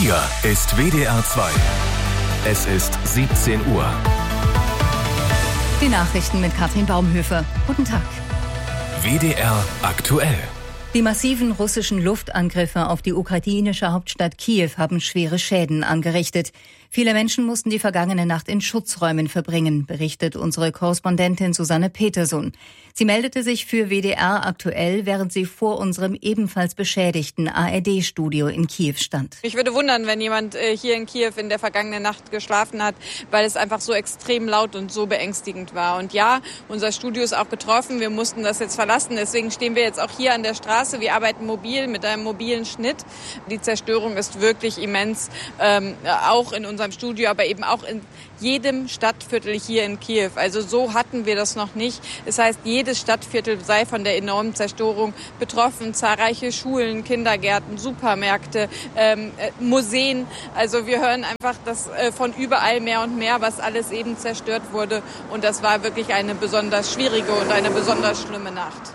Hier ist WDR 2. Es ist 17 Uhr. Die Nachrichten mit Katrin Baumhöfer. Guten Tag. WDR aktuell. Die massiven russischen Luftangriffe auf die ukrainische Hauptstadt Kiew haben schwere Schäden angerichtet. Viele Menschen mussten die vergangene Nacht in Schutzräumen verbringen, berichtet unsere Korrespondentin Susanne Peterson. Sie meldete sich für WDR aktuell, während sie vor unserem ebenfalls beschädigten ARD-Studio in Kiew stand. Mich würde wundern, wenn jemand hier in Kiew in der vergangenen Nacht geschlafen hat, weil es einfach so extrem laut und so beängstigend war. Und ja, unser Studio ist auch betroffen. Wir mussten das jetzt verlassen. Deswegen stehen wir jetzt auch hier an der Straße. Wir arbeiten mobil mit einem mobilen Schnitt. Die Zerstörung ist wirklich immens, auch in unserem Studio, aber eben auch in jedem Stadtviertel hier in Kiew. Also so hatten wir das noch nicht. Das heißt, jedes Stadtviertel sei von der enormen Zerstörung betroffen. Zahlreiche Schulen, Kindergärten, Supermärkte, Museen. Also wir hören einfach das von überall mehr und mehr, was alles eben zerstört wurde. Und das war wirklich eine besonders schwierige und eine besonders schlimme Nacht.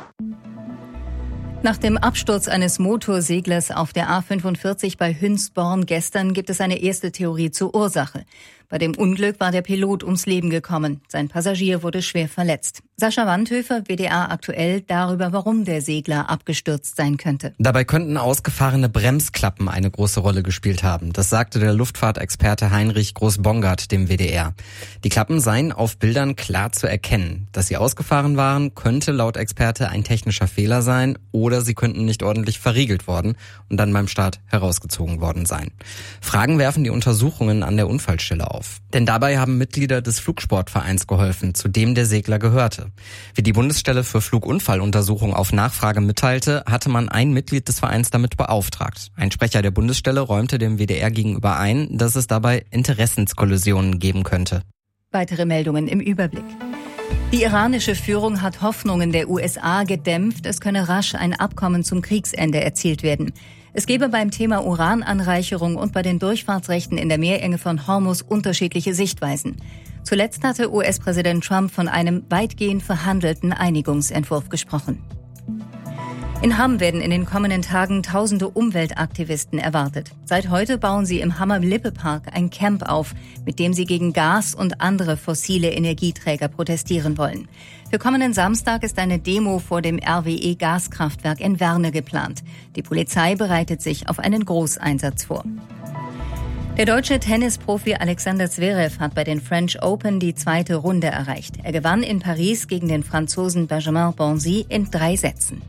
Nach dem Absturz eines Motorseglers auf der A45 bei Hünsborn gestern gibt es eine erste Theorie zur Ursache. Bei dem Unglück war der Pilot ums Leben gekommen. Sein Passagier wurde schwer verletzt. Sascha Wandhöfer, WDR aktuell, darüber, warum der Segler abgestürzt sein könnte. Dabei könnten ausgefahrene Bremsklappen eine große Rolle gespielt haben. Das sagte der Luftfahrtexperte Heinrich Groß-Bongard dem WDR. Die Klappen seien auf Bildern klar zu erkennen. Dass sie ausgefahren waren, könnte laut Experte ein technischer Fehler sein oder sie könnten nicht ordentlich verriegelt worden und dann beim Start herausgezogen worden sein. Fragen werfen die Untersuchungen an der Unfallstelle auf. Denn dabei haben Mitglieder des Flugsportvereins geholfen, zu dem der Segler gehörte. Wie die Bundesstelle für Flugunfalluntersuchung auf Nachfrage mitteilte, hatte man ein Mitglied des Vereins damit beauftragt. Ein Sprecher der Bundesstelle räumte dem WDR gegenüber ein, dass es dabei Interessenskollisionen geben könnte. Weitere Meldungen im Überblick. Die iranische Führung hat Hoffnungen der USA gedämpft, es könne rasch ein Abkommen zum Kriegsende erzielt werden. Es gebe beim Thema Urananreicherung und bei den Durchfahrtsrechten in der Meerenge von Hormuz unterschiedliche Sichtweisen. Zuletzt hatte US-Präsident Trump von einem weitgehend verhandelten Einigungsentwurf gesprochen. In Hamm werden in den kommenden Tagen tausende Umweltaktivisten erwartet. Seit heute bauen sie im Hammer Lippe-Park ein Camp auf, mit dem sie gegen Gas und andere fossile Energieträger protestieren wollen. Für kommenden Samstag ist eine Demo vor dem RWE-Gaskraftwerk in Werne geplant. Die Polizei bereitet sich auf einen Großeinsatz vor. Der deutsche Tennisprofi Alexander Zverev hat bei den French Open die zweite Runde erreicht. Er gewann in Paris gegen den Franzosen Benjamin Bonzi in 3 Sätzen.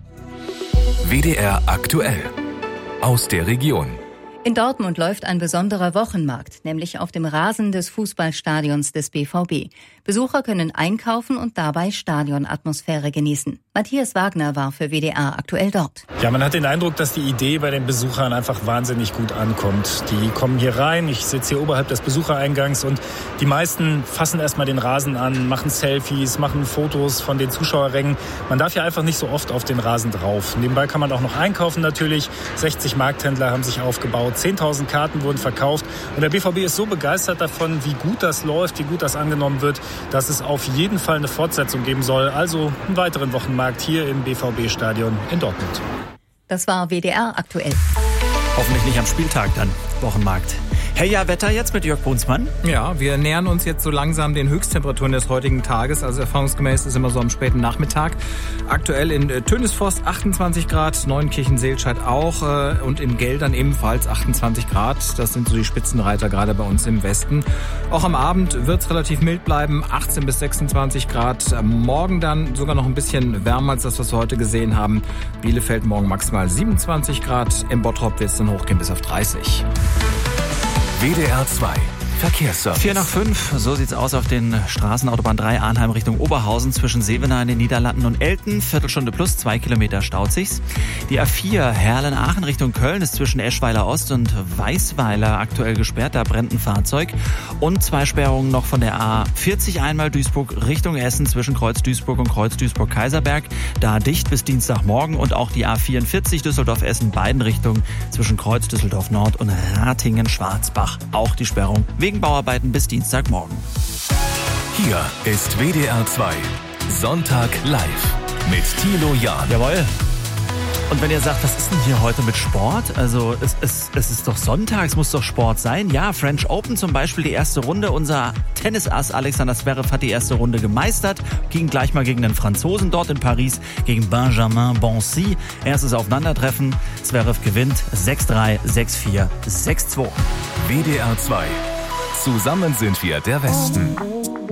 WDR aktuell. Aus der Region. In Dortmund läuft ein besonderer Wochenmarkt, nämlich auf dem Rasen des Fußballstadions des BVB. Besucher können einkaufen und dabei Stadionatmosphäre genießen. Matthias Wagner war für WDR aktuell dort. Ja, man hat den Eindruck, dass die Idee bei den Besuchern einfach wahnsinnig gut ankommt. Die kommen hier rein, ich sitze hier oberhalb des Besuchereingangs und die meisten fassen erstmal den Rasen an, machen Selfies, machen Fotos von den Zuschauerrängen. Man darf ja einfach nicht so oft auf den Rasen drauf. Nebenbei kann man auch noch einkaufen natürlich. 60 Markthändler haben sich aufgebaut, 10.000 Karten wurden verkauft und der BVB ist so begeistert davon, wie gut das läuft, wie gut das angenommen wird, dass es auf jeden Fall eine Fortsetzung geben soll. Also einen weiteren Wochenmarkt hier im BVB-Stadion in Dortmund. Das war WDR aktuell. Hoffentlich nicht am Spieltag dann, Wochenmarkt. Hey, ja, Wetter jetzt mit Jörg Brunsmann. Ja, wir nähern uns jetzt so langsam den Höchsttemperaturen des heutigen Tages. Also erfahrungsgemäß ist immer so am späten Nachmittag. Aktuell in Tönisforst 28 Grad, Neunkirchen-Seelscheid auch und in Geldern ebenfalls 28 Grad. Das sind so die Spitzenreiter gerade bei uns im Westen. Auch am Abend wird es relativ mild bleiben, 18 bis 26 Grad. Morgen dann sogar noch ein bisschen wärmer als das, was wir heute gesehen haben. Bielefeld morgen maximal 27 Grad. Im Bottrop wird es dann hochgehen bis auf 30. WDR 2 Verkehrsservice. 4:05, so sieht's aus auf den Straßen Autobahn 3 Arnheim Richtung Oberhausen zwischen Sevenaer in den Niederlanden und Elten. Viertelstunde plus, 2 Kilometer staut sich's. Die A4 Herlen-Aachen Richtung Köln ist zwischen Eschweiler Ost und Weißweiler aktuell gesperrt. Da brennt ein Fahrzeug. Und 2 Sperrungen noch von der A40 einmal Duisburg Richtung Essen zwischen Kreuz Duisburg und Kreuz Duisburg-Kaiserberg. Da dicht bis Dienstagmorgen. Und auch die A44 Düsseldorf-Essen beiden Richtungen zwischen Kreuz Düsseldorf Nord und Ratingen-Schwarzbach. Auch die Sperrung wegen Bauarbeiten bis Dienstagmorgen. Hier ist WDR 2 Sonntag live mit Thilo Jahn. Jawohl. Und wenn ihr sagt, was ist denn hier heute mit Sport? Also es ist doch Sonntag, es muss doch Sport sein. Ja, French Open zum Beispiel, die erste Runde. Unser Tennisass Alexander Zverev hat die erste Runde gemeistert. Ging gleich mal gegen den Franzosen dort in Paris, gegen Benjamin Bonzi. Erstes Aufeinandertreffen. Zverev gewinnt 6-3, 6-4, 6-2. WDR 2. Zusammen sind wir der Westen.